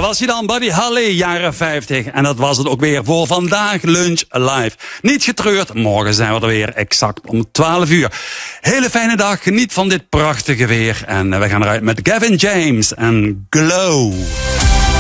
was hij dan, Buddy Holly, jaren 50. En dat was het ook weer voor Vandaag Lunch Live. Niet getreurd, morgen zijn we er weer exact om 12 uur. Hele fijne dag, geniet van dit prachtige weer. En we gaan eruit met Gavin James en Glow.